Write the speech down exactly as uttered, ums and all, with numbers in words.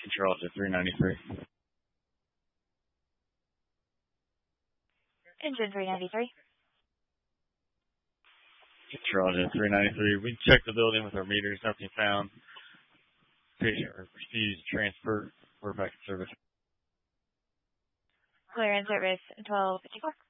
Control to three ninety-three. Engine three ninety-three. Control to three ninety-three. We checked the building with our meters. Nothing found. Patient refused transfer. We're back in service. Clear in service twelve fifty-four.